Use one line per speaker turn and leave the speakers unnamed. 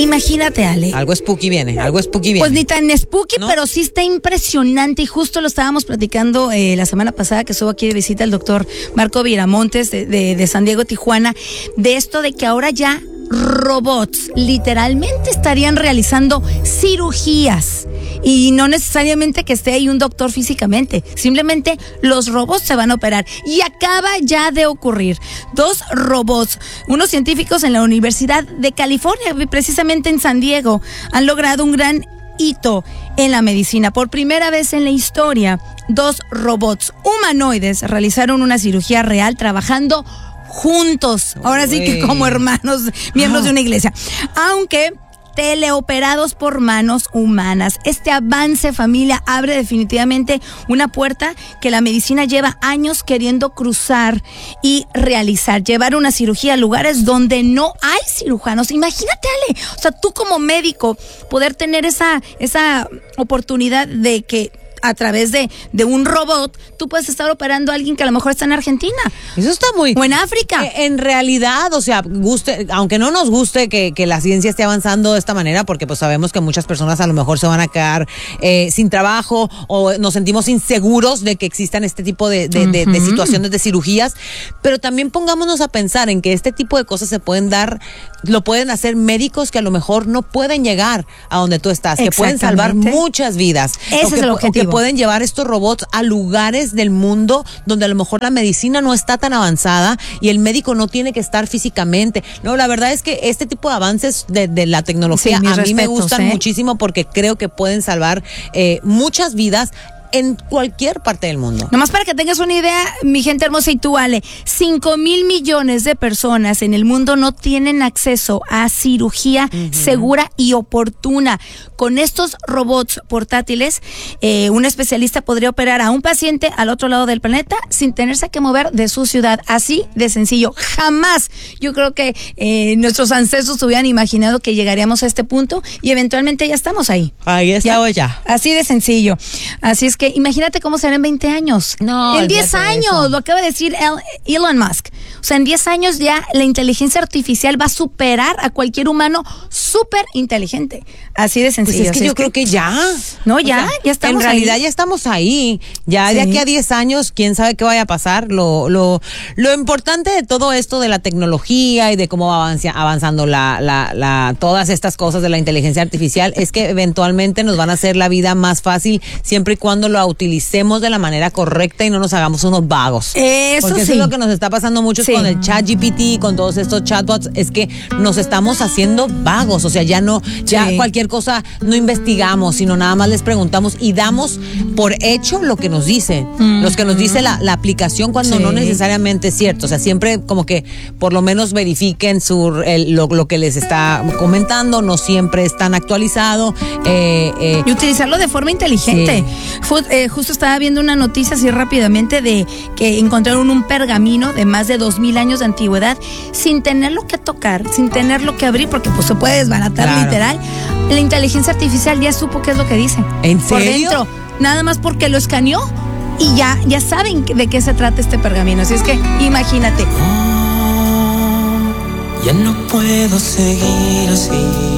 Imagínate, Ale.
Algo spooky viene.
Pues ni tan spooky,
¿no?
pero sí está impresionante y justo lo estábamos platicando la semana pasada que estuvo aquí de visita el doctor Marco Viramontes de San Diego, Tijuana, de esto de que ahora ya robots literalmente estarían realizando cirugías y no necesariamente que esté ahí un doctor físicamente, simplemente los robots se van a operar y acaba ya de ocurrir. 2 robots, unos científicos en la Universidad de California, precisamente en San Diego, han logrado un gran hito en la medicina. Por primera vez en la historia, 2 robots humanoides realizaron una cirugía real trabajando juntos, ahora sí que como hermanos, miembros de una iglesia, aunque teleoperados por manos humanas. Este avance, familia, abre definitivamente una puerta que la medicina lleva años queriendo cruzar y realizar, llevar una cirugía a lugares donde no hay cirujanos. Imagínate, Ale, o sea, tú como médico poder tener esa oportunidad de que a través de un robot, tú puedes estar operando a alguien que a lo mejor está en Argentina.
Eso está muy...
O en África.
En realidad, o sea, aunque no nos guste que la ciencia esté avanzando de esta manera, porque pues sabemos que muchas personas a lo mejor se van a quedar sin trabajo o nos sentimos inseguros de que existan este tipo de situaciones de cirugías, pero también pongámonos a pensar en que este tipo de cosas se pueden dar, lo pueden hacer médicos que a lo mejor no pueden llegar a donde tú estás, que pueden salvar muchas vidas.
Ese es el objetivo.
Pueden llevar estos robots a lugares del mundo donde a lo mejor la medicina no está tan avanzada y el médico no tiene que estar físicamente. No, la verdad es que este tipo de avances de la tecnología a mí me gustan muchísimo porque creo que pueden salvar muchas vidas en cualquier parte del mundo.
Nomás para que tengas una idea, mi gente hermosa y tú, Ale, 5,000 millones de personas en el mundo no tienen acceso a cirugía segura y oportuna. Con estos robots portátiles, un especialista podría operar a un paciente al otro lado del planeta sin tenerse que mover de su ciudad. Así de sencillo. Jamás yo creo que nuestros ancestros hubieran imaginado que llegaríamos a este punto y eventualmente ya estamos ahí.
Ahí estamos ya.
Así de sencillo. Así es que imagínate cómo será en 20 años.
No,
en 10 años, lo acaba de decir Elon Musk. O sea, en 10 años ya la inteligencia artificial va a superar a cualquier humano súper inteligente. Así de sencillo.
Pues es que yo creo que ya.
No, ya estamos
en realidad
ahí.
Ya estamos ahí. Ya de aquí a 10 años, quién sabe qué vaya a pasar. Lo importante de todo esto de la tecnología y de cómo va avanzando todas estas cosas de la inteligencia artificial es que eventualmente nos van a hacer la vida más fácil siempre y cuando lo utilicemos de la manera correcta y no nos hagamos unos vagos. Porque eso es lo que nos está pasando mucho con el ChatGPT, con todos estos chatbots, es que nos estamos haciendo vagos. O sea, ya cualquier cosa no investigamos, sino nada más les preguntamos y damos por hecho lo que nos dice, los que nos dice la aplicación cuando no necesariamente es cierto. O sea, siempre como que por lo menos verifiquen lo que les está comentando, no siempre es tan actualizado.
Y utilizarlo de forma inteligente. Justo estaba viendo una noticia así rápidamente de que encontraron un pergamino de más de 2,000 años de antigüedad sin tenerlo que tocar, sin tenerlo que abrir, porque pues se puede desbaratar literal. La inteligencia artificial ya supo qué es lo que dice.
¿En serio?
Por dentro, nada más porque lo escaneó y ya saben de qué se trata este pergamino. Así es que imagínate.
Ya no puedo seguir así.